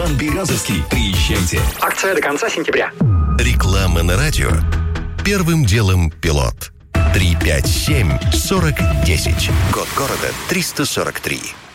Ресторан «Березовский». Приезжайте. Акция до конца сентября. Реклама на радио. Первым делом пилот. 357-4010. Код города 343.